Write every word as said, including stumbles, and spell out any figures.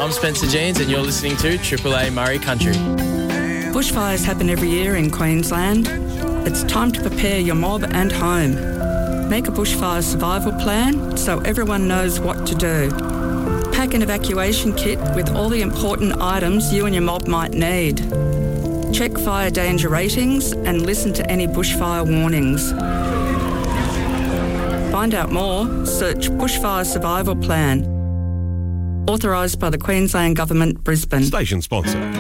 I'm Spencer Jeans and you're listening to Triple A Murray Country. Bushfires happen every year in Queensland. It's time to prepare your mob and home. Make a bushfire survival plan so everyone knows what to do. Pack an evacuation kit with all the important items you and your mob might need. Check fire danger ratings and listen to any bushfire warnings. Find out more, search Bushfire Survival Plan. Authorised by the Queensland Government, Brisbane. Station sponsor.